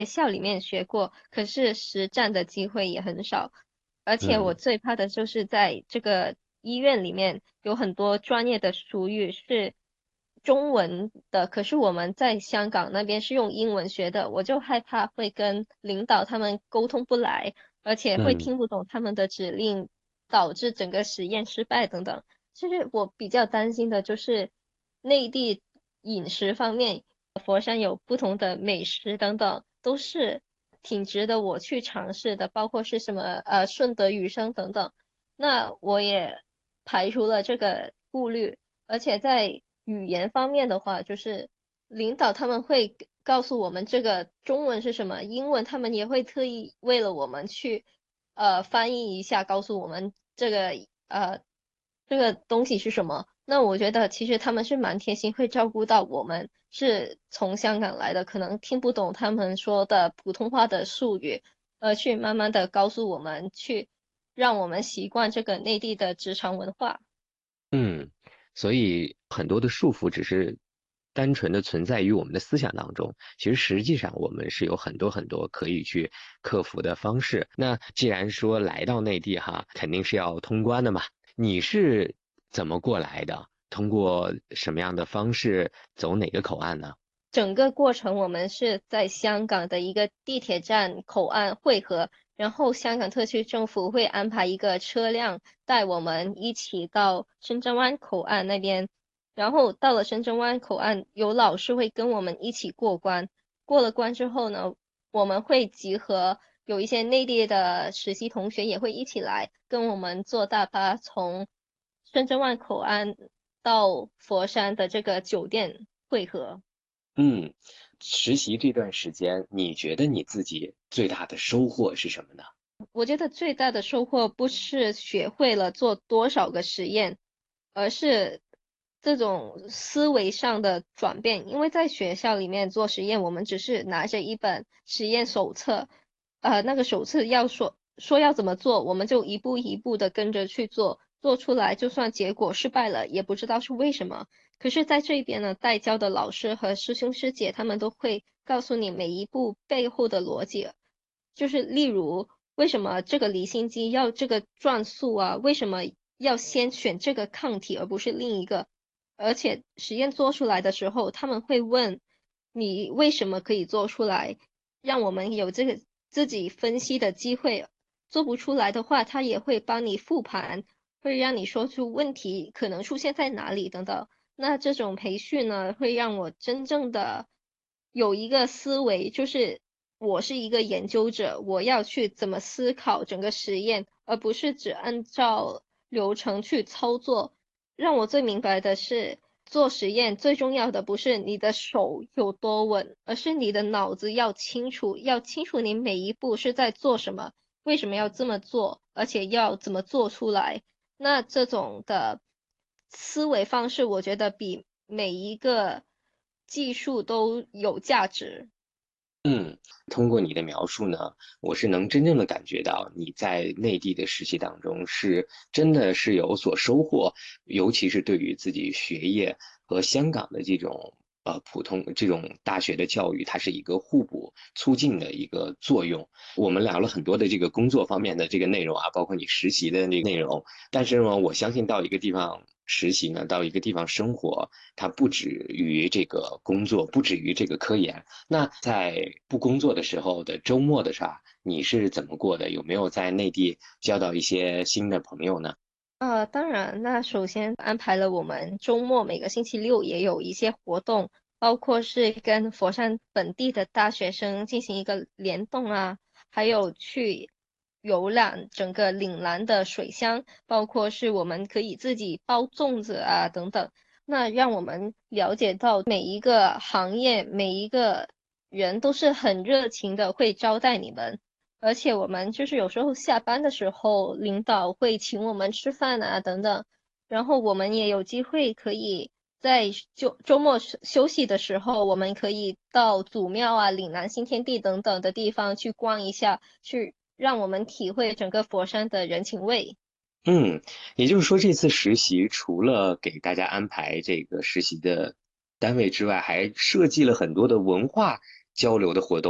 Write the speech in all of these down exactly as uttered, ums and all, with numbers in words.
学校里面学过，可是实战的机会也很少。而且我嗯最怕的就是在这个医院里面有很多专业的术语是中文的，可是我们在香港那边是用英文学的，我就害怕会跟领导他们沟通不来，而且会嗯听不懂他们的指令，导致整个实验失败等等。其实我比较担心的就是内地饮食方面，佛山有不同的美食等等，都是挺值得我去尝试的，包括是什么呃顺德雨生等等。那我也排除了这个顾虑，而且在语言方面的话，就是领导他们会告诉我们这个中文是什么，英文他们也会特意为了我们去呃翻译一下，告诉我们这个呃这个东西是什么。那我觉得其实他们是蛮贴心，会照顾到我们是从香港来的，可能听不懂他们说的普通话的术语，而去慢慢的告诉我们，去让我们习惯这个内地的职场文化。 嗯，所以很多的束缚只是单纯的存在于我们的思想当中，其实实际上我们是有很多很多可以去克服的方式。那既然说来到内地哈，肯定是要通关的嘛，你是怎么过来的？通过什么样的方式走哪个口岸呢？ 整个过程我们是在香港的一个地铁站口岸汇合，然后香港特区政府会安排一个车辆带我们一起到深圳湾口岸那边，然后到了深圳湾口岸，有老师会跟我们一起过关。过了关之后呢，我们会集合，有一些内地的实习同学也会一起来跟我们坐大巴从深圳湾口岸到佛山的这个酒店汇合。 嗯，实习这段时间，你觉得你自己最大的收获是什么呢？ 我觉得最大的收获不是学会了做多少个实验，而是这种思维上的转变。因为在学校里面做实验，我们只是拿着一本实验手册，呃，那个手册要说说要怎么做，我们就一步一步的跟着去做，做出来就算结果失败了，也不知道是为什么。可是在这边呢，带教的老师和师兄师姐他们都会告诉你每一步背后的逻辑。就是例如，为什么这个离心机要这个转速啊？为什么要先选这个抗体而不是另一个？而且实验做出来的时候，他们会问你为什么可以做出来，让我们有这个自己分析的机会。做不出来的话，他也会帮你复盘，会让你说出问题可能出现在哪里等等。那这种培训呢，会让我真正的有一个思维，就是我是一个研究者，我要去怎么思考整个实验，而不是只按照流程去操作。让我最明白的是，做实验最重要的不是你的手有多稳，而是你的脑子要清楚，要清楚你每一步是在做什么，为什么要这么做，而且要怎么做出来。那这种的思维方式，我觉得比每一个技术都有价值。 嗯，通过你的描述呢，我是能真正的感觉到你在内地的实习当中是真的是有所收获，尤其是对于自己学业和香港的这种呃普通这种大学的教育，它是一个互补促进的一个作用。我们聊了很多的这个工作方面的这个内容啊，包括你实习的那个内容，但是呢，我相信到一个地方实习呢，到一个地方生活，它不止于这个工作，不止于这个科研。那在不工作的时候的周末的时候，你是怎么过的？有没有在内地交到一些新的朋友呢？ 呃，当然，那首先安排了我们周末每个星期六也有一些活动，包括是跟佛山本地的大学生进行一个联动啊，还有去游览整个岭南的水乡，包括是我们可以自己包粽子啊等等，那让我们了解到每一个行业每一个人都是很热情的，会招待你们。而且我们就是有时候下班的时候，领导会请我们吃饭啊等等，然后我们也有机会可以在周周末休休息的时候，我们可以到祖庙啊、岭南新天地等等的地方去逛一下，去让我们体会整个佛山的人情味。 嗯，也就是说，这次实习除了给大家安排这个实习的单位之外，还设计了很多的文化交流的活动。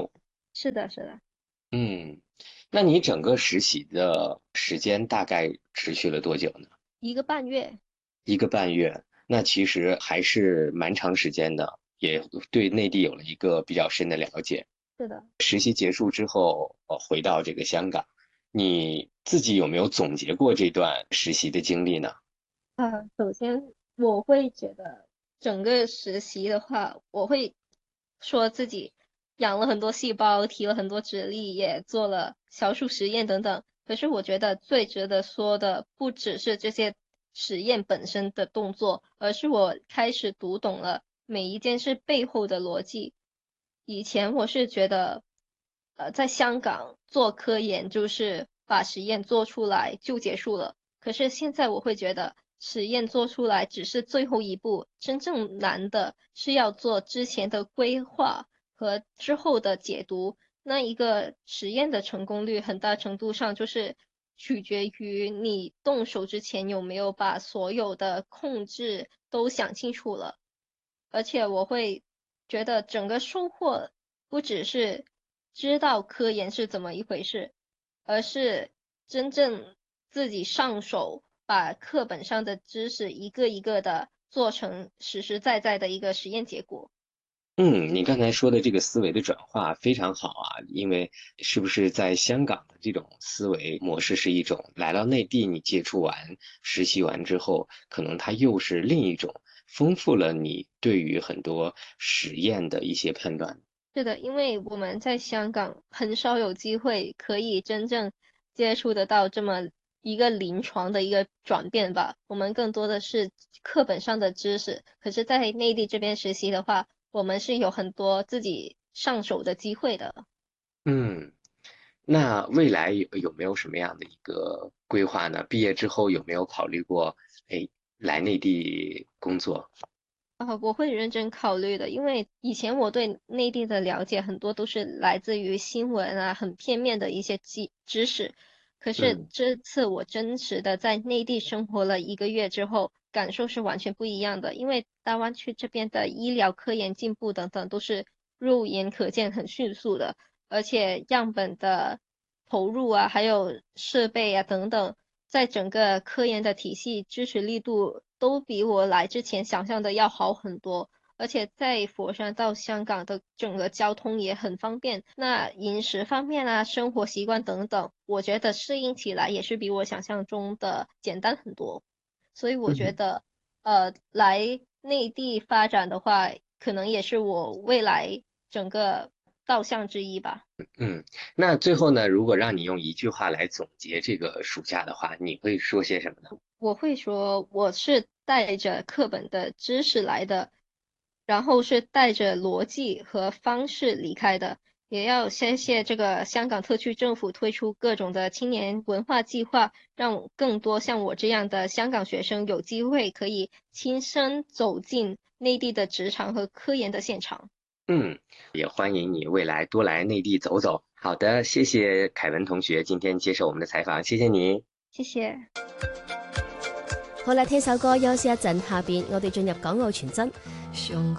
是的，是的。 嗯，那你整个实习的时间大概持续了多久呢？ 一个半月。 一个半月，那其实还是蛮长时间的，也对内地有了一个比较深的了解。 是的。 实习结束之后，呃，回到这个香港，你自己有没有总结过这段实习的经历呢？ 啊，首先我会觉得整个实习的话，我会说自己养了很多细胞，提了很多指令，也做了小鼠实验等等。可是我觉得最值得说的不只是这些实验本身的动作，而是我开始读懂了每一件事背后的逻辑。以前我是觉得，呃，在香港做科研就是把实验做出来就结束了。可是现在我会觉得，实验做出来只是最后一步，真正难的是要做之前的规划和之后的解读。那一个实验的成功率，很大程度上就是取决于你动手之前有没有把所有的控制都想清楚了。而且我会觉得整个收获不只是知道科研是怎么一回事，而是真正自己上手，把课本上的知识一个一个的做成实实在在的一个实验结果。 嗯，你刚才说的这个思维的转化非常好啊，因为是不是在香港的这种思维模式是一种，来到内地你接触完、实习完之后，可能它又是另一种，丰富了你对于很多实验的一些判断。 是的，因为我们在香港很少有机会可以真正接触得到这么一个临床的一个转变吧。我们更多的是课本上的知识，可是在内地这边实习的话，我们是有很多自己上手的机会的。 嗯，那未来有有没有什么样的一个规划呢？毕业之后有没有考虑过，哎，来内地工作？ 啊，我会认真考虑的，因为以前我对内地的了解很多都是来自于新闻啊，很片面的一些知知识。可是嗯。 这次我真实的在内地生活了一个月之后，感受是完全不一样的。因为大湾区这边的医疗科研进步等等都是肉眼可见、很迅速的，而且样本的投入啊，还有设备啊等等。在整个科研的体系支持力度都比我来之前想象的要好很多，而且在佛山到香港的整个交通也很方便。那饮食方面啊，生活习惯等等，我觉得适应起来也是比我想象中的简单很多。所以我觉嗯。 得，呃，来内地发展的话，可能也是我未来整个导向之一吧。 嗯，那最后呢，如果让你用一句话来总结这个暑假的话，你会说些什么呢？ 我会说我是带着课本的知识来的，然后是带着逻辑和方式离开的。也要谢谢这个香港特区政府推出各种的青年文化计划，让更多像我这样的香港学生有机会可以亲身走进内地的职场和科研的现场。 嗯，也欢迎你未来多来内地走走。好的，谢謝凱文同學今天接受我們的採訪，謝謝你。 謝謝。 好啦，聽首歌休息一陣，下邊我哋進入港澳傳真。